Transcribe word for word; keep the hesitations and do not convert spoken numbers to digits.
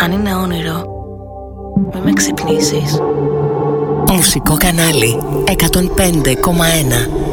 Αν είναι όνειρο, μη με ξυπνήσεις. Μουσικό κανάλι εκατόν πέντε κόμμα ένα.